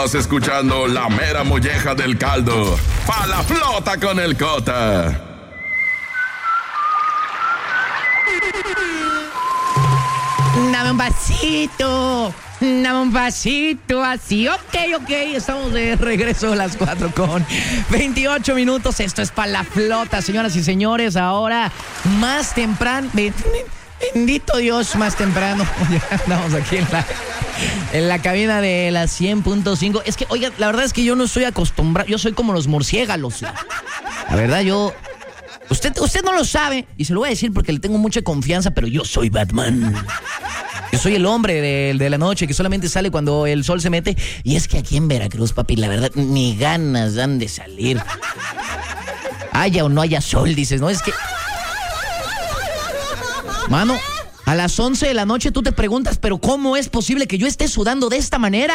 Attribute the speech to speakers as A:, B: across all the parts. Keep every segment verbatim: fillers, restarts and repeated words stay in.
A: Estás escuchando la mera molleja del caldo. Pa' la flota con el Cota.
B: Dame un vasito, dame un vasito así. Ok, ok, estamos de regreso a las cuatro con veintiocho minutos. Esto es Pa' la Flota, señoras y señores. Ahora más temprano, bendito Dios, más temprano. Ya andamos aquí en la, en la cabina de la cien punto cinco. Es que, oiga, la verdad es que yo no estoy acostumbrado. Yo soy como los murciélagos. La verdad, yo... Usted, usted no lo sabe, y se lo voy a decir porque le tengo mucha confianza, pero yo soy Batman. Yo soy el hombre de, de la noche que solamente sale cuando el sol se mete. Y es que aquí en Veracruz, papi, la verdad, ni ganas dan de salir. Haya o no haya sol, dices, ¿no? Es que... Mano, a las once de la noche tú te preguntas, ¿pero cómo es posible que yo esté sudando de esta manera?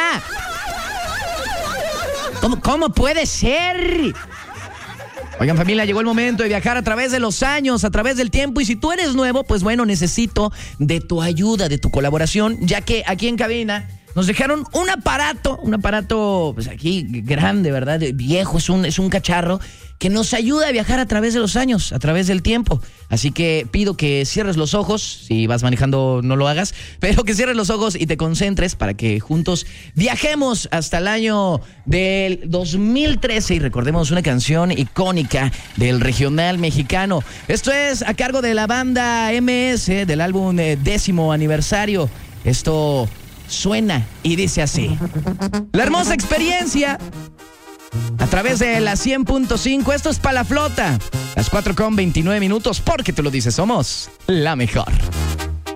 B: ¿Cómo, cómo puede ser? Oigan, familia, llegó el momento de viajar a través de los años, a través del tiempo. Y si tú eres nuevo, pues bueno, necesito de tu ayuda, de tu colaboración, ya que aquí en cabina nos dejaron un aparato, un aparato, pues aquí grande, ¿verdad? Viejo, es un, es un cacharro que nos ayuda a viajar a través de los años, a través del tiempo. Así que pido que cierres los ojos, si vas manejando no lo hagas, pero que cierres los ojos y te concentres para que juntos viajemos hasta el año del dos mil trece y recordemos una canción icónica del regional mexicano. Esto es a cargo de la banda M S del álbum eh, décimo aniversario. Esto suena y dice así. La hermosa experiencia a través de la cien punto cinco. Esto es Pa' la Flota. Las cuatro con veintinueve minutos, porque tú lo dices, somos la mejor.